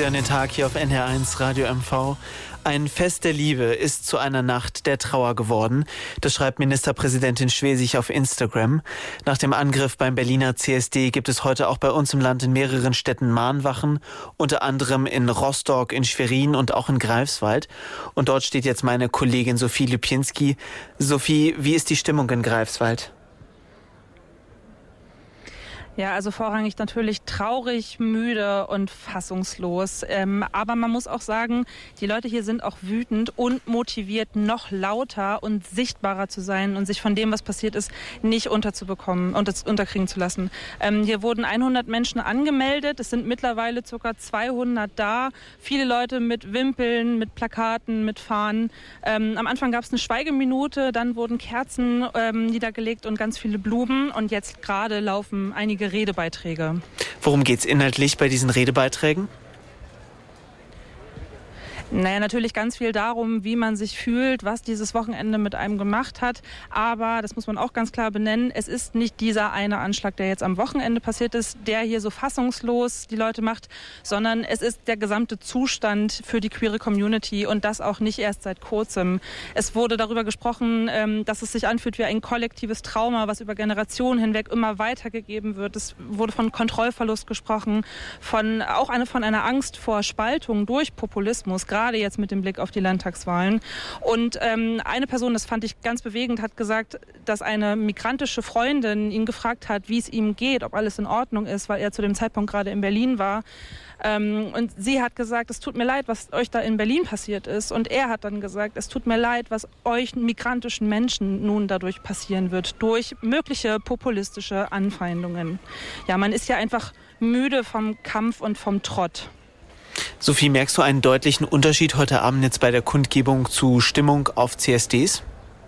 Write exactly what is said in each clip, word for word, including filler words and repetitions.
Sie hören den Tag hier auf N R eins Radio M V. Ein Fest der Liebe ist zu einer Nacht der Trauer geworden. Das schreibt Ministerpräsidentin Schwesig auf Instagram. Nach dem Angriff beim Berliner C S D gibt es heute auch bei uns im Land in mehreren Städten Mahnwachen, unter anderem in Rostock, in Schwerin und auch in Greifswald. Und dort steht jetzt meine Kollegin Sophie Lipinski. Sophie, wie ist die Stimmung in Greifswald? Ja, also vorrangig natürlich traurig, müde und fassungslos. Ähm, aber man muss auch sagen, die Leute hier sind auch wütend und motiviert, noch lauter und sichtbarer zu sein und sich von dem, was passiert ist, nicht unterzubekommen und das unterkriegen zu lassen. Ähm, hier wurden hundert Menschen angemeldet. Es sind mittlerweile ca. zweihundert da. Viele Leute mit Wimpeln, mit Plakaten, mit Fahnen. Ähm, am Anfang gab es eine Schweigeminute, dann wurden Kerzen ähm, niedergelegt und ganz viele Blumen. Und jetzt gerade laufen einige Redebeiträge. Worum geht es inhaltlich bei diesen Redebeiträgen? Naja, natürlich ganz viel darum, wie man sich fühlt, was dieses Wochenende mit einem gemacht hat. Aber, das muss man auch ganz klar benennen, es ist nicht dieser eine Anschlag, der jetzt am Wochenende passiert ist, der hier so fassungslos die Leute macht, sondern es ist der gesamte Zustand für die queere Community und das auch nicht erst seit kurzem. Es wurde darüber gesprochen, dass es sich anfühlt wie ein kollektives Trauma, was über Generationen hinweg immer weitergegeben wird. Es wurde von Kontrollverlust gesprochen, von auch eine, von einer Angst vor Spaltung durch Populismus, gerade jetzt mit dem Blick auf die Landtagswahlen. Und ähm, eine Person, das fand ich ganz bewegend, hat gesagt, dass eine migrantische Freundin ihn gefragt hat, wie es ihm geht, ob alles in Ordnung ist, weil er zu dem Zeitpunkt gerade in Berlin war. Ähm, und sie hat gesagt, es tut mir leid, was euch da in Berlin passiert ist. Und er hat dann gesagt, es tut mir leid, was euch migrantischen Menschen nun dadurch passieren wird, durch mögliche populistische Anfeindungen. Ja, man ist ja einfach müde vom Kampf und vom Trott. Sophie, merkst du einen deutlichen Unterschied heute Abend jetzt bei der Kundgebung zu Stimmung auf C S Ds?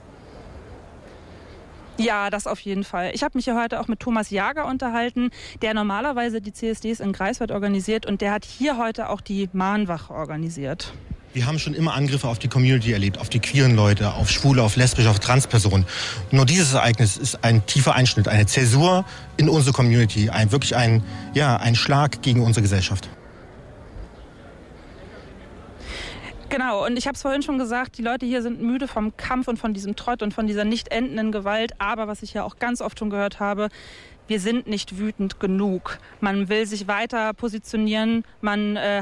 Ja, das auf jeden Fall. Ich habe mich ja heute auch mit Thomas Jager unterhalten, der normalerweise die C S Ds in Greifswald organisiert und der hat hier heute auch die Mahnwache organisiert. Wir haben schon immer Angriffe auf die Community erlebt, auf die queeren Leute, auf Schwule, auf Lesbische, auf Transpersonen. Nur dieses Ereignis ist ein tiefer Einschnitt, eine Zäsur in unsere Community, ein, wirklich ein, ja, ein Schlag gegen unsere Gesellschaft. Genau, und ich habe es vorhin schon gesagt, die Leute hier sind müde vom Kampf und von diesem Trott und von dieser nicht endenden Gewalt. Aber was ich ja auch ganz oft schon gehört habe, wir sind nicht wütend genug. Man will sich weiter positionieren, man äh,